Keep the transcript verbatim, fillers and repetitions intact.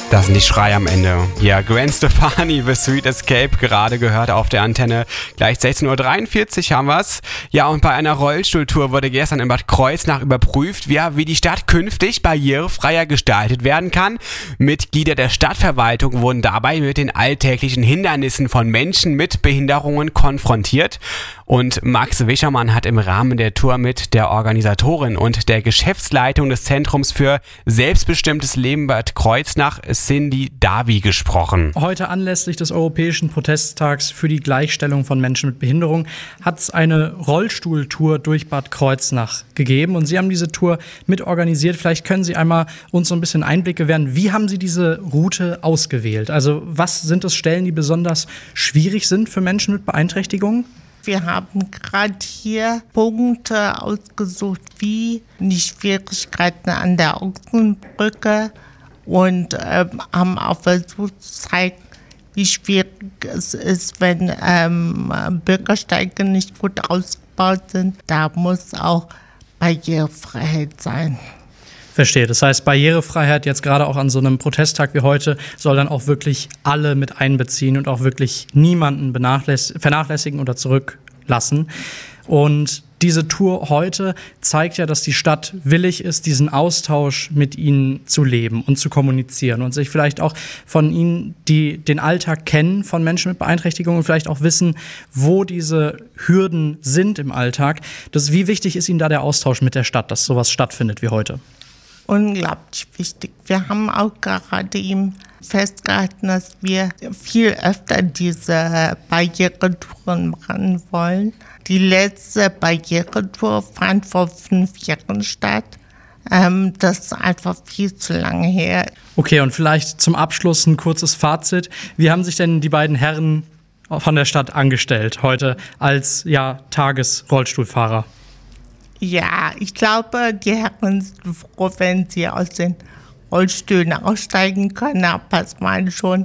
Das sind die Schreie am Ende. Ja, Gwen Stefani, The Sweet Escape, gerade gehört auf der Antenne. Gleich sechzehn Uhr dreiundvierzig haben wir's. Ja, und bei einer Rollstuhltour wurde gestern in Bad Kreuznach überprüft, ja, wie die Stadt künftig barrierefreier gestaltet werden kann. Mitglieder der Stadtverwaltung wurden dabei mit den alltäglichen Hindernissen von Menschen mit Behinderungen konfrontiert. Und Max Wischermann hat im Rahmen der Tour mit der Organisatorin und der Geschäftsleitung des Zentrums für selbstbestimmtes Leben Bad Kreuznach, Cindy Davi, gesprochen. Heute anlässlich des Europäischen Protesttags für die Gleichstellung von Menschen mit Behinderung hat es eine Rollstuhltour durch Bad Kreuznach gegeben und Sie haben diese Tour mit organisiert. Vielleicht können Sie einmal uns so ein bisschen Einblick gewähren. Wie haben Sie diese Route ausgewählt? Also was sind es Stellen, die besonders schwierig sind für Menschen mit Beeinträchtigungen? Wir haben gerade hier Punkte ausgesucht, wie die Schwierigkeiten an der Ochsenbrücke und ähm, haben auch versucht zu zeigen, wie schwierig es ist, wenn ähm, Bürgersteige nicht gut ausgebaut sind. Da muss auch Barrierefreiheit sein. Verstehe. Das heißt, Barrierefreiheit jetzt gerade auch an so einem Protesttag wie heute soll dann auch wirklich alle mit einbeziehen und auch wirklich niemanden vernachlässigen oder zurücklassen. Und diese Tour heute zeigt ja, dass die Stadt willig ist, diesen Austausch mit ihnen zu leben und zu kommunizieren und sich vielleicht auch von ihnen, die den Alltag kennen von Menschen mit Beeinträchtigungen und vielleicht auch wissen, wo diese Hürden sind im Alltag. Das, wie wichtig ist Ihnen da der Austausch mit der Stadt, dass sowas stattfindet wie heute? Unglaublich wichtig. Wir haben auch gerade eben festgehalten, dass wir viel öfter diese Barrieretouren machen wollen. Die letzte Barrieretour fand vor fünf Jahren statt. Ähm, das ist einfach viel zu lange her. Okay, und vielleicht zum Abschluss ein kurzes Fazit. Wie haben sich denn die beiden Herren von der Stadt angestellt heute als ja, Tagesrollstuhlfahrer? Ja, ich glaube, die Herren sind froh, wenn sie aus den Rollstühlen aussteigen können, aber es waren schon